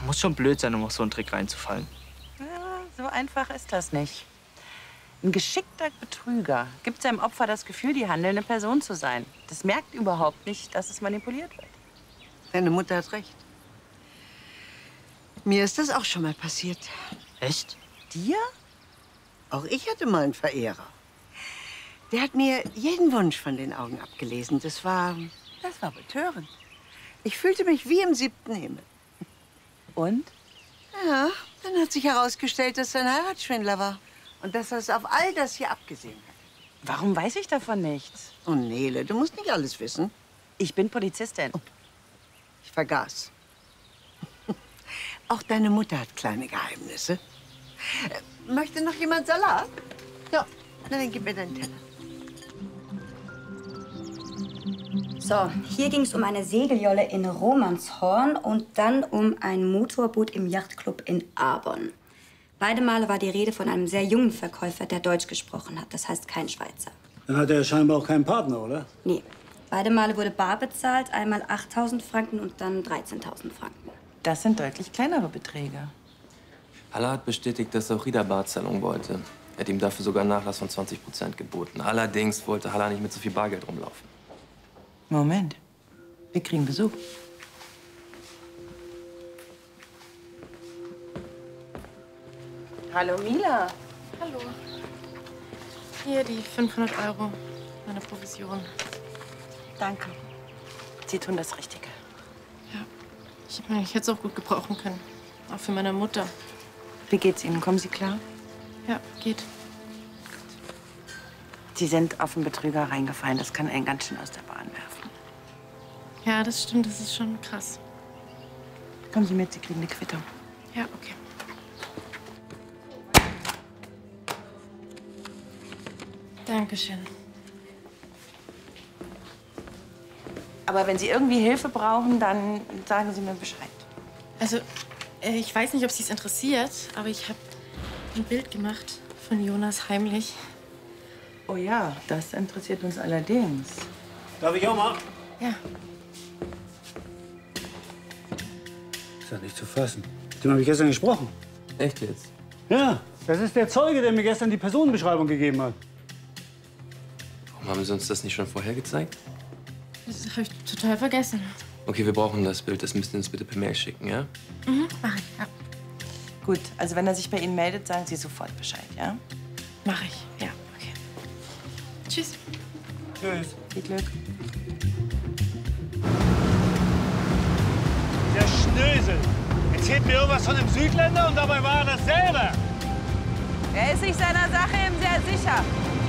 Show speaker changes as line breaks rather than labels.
Muss schon blöd sein, um auf so einen Trick reinzufallen.
Ja, so einfach ist das nicht. Ein geschickter Betrüger gibt seinem Opfer das Gefühl, die handelnde Person zu sein. Das merkt überhaupt nicht, dass es manipuliert wird.
Deine Mutter hat recht. Mir ist das auch schon mal passiert.
Echt?
Dir?
Auch ich hatte mal einen Verehrer. Der hat mir jeden Wunsch von den Augen abgelesen. Das war betörend. Ich fühlte mich wie im 7. Himmel.
Und?
Ja, dann hat sich herausgestellt, dass er ein Heiratsschwindler war. Und dass er es auf all das hier abgesehen hat.
Warum weiß ich davon nichts?
Oh, Nele, du musst nicht alles wissen.
Ich bin Polizistin.
Ich vergaß. Auch deine Mutter hat kleine Geheimnisse. Möchte noch jemand Salat? Ja, na, dann gib mir deinen Teller.
So, hier ging es um eine Segeljolle in Romanshorn und dann um ein Motorboot im Yachtclub in Arbon. Beide Male war die Rede von einem sehr jungen Verkäufer, der Deutsch gesprochen hat. Das heißt kein Schweizer.
Dann hat er scheinbar auch keinen Partner, oder?
Nee. Beide Male wurde bar bezahlt, einmal 8.000 Franken und dann 13.000 Franken.
Das sind deutlich kleinere Beträge.
Haller hat bestätigt, dass auch Rida Barzahlung wollte. Er hat ihm dafür sogar einen Nachlass von 20% geboten. Allerdings wollte Haller nicht mit so viel Bargeld rumlaufen.
Moment. Wir kriegen Besuch. Hallo, Mila.
Hallo. Hier die 500 €, meine Provision.
Danke. Sie tun das Richtige.
Ja, ich hätte es auch gut gebrauchen können. Auch für meine Mutter.
Wie geht's Ihnen? Kommen Sie klar?
Ja, geht.
Sie sind auf einen Betrüger reingefallen. Das kann einen ganz schön aus der Bahn werfen.
Ja, das stimmt. Das ist schon krass.
Kommen Sie mit, Sie kriegen eine Quittung.
Ja, okay. Dankeschön.
Aber wenn Sie irgendwie Hilfe brauchen, dann sagen Sie mir Bescheid.
Also, ich weiß nicht, ob Sie es interessiert, aber ich habe ein Bild gemacht von Jonas heimlich.
Oh ja, das interessiert uns allerdings.
Darf ich auch mal?
Ja.
Ist ja nicht zu fassen. Mit dem habe ich gestern gesprochen.
Echt jetzt?
Ja, das ist der Zeuge, der mir gestern die Personenbeschreibung gegeben hat.
Warum haben Sie uns das nicht schon vorher gezeigt?
Das habe ich total vergessen.
Okay, wir brauchen das Bild. Das müsst ihr uns bitte per Mail schicken, ja?
Mhm, mach ich, ja.
Gut, also wenn er sich bei Ihnen meldet, sagen Sie sofort Bescheid, ja?
Mach ich, ja, okay. Tschüss.
Tschüss.
Viel Glück.
Der Schnösel erzählt mir irgendwas von einem Südländer und dabei war er das selber.
Er ist sich seiner Sache eben sehr sicher.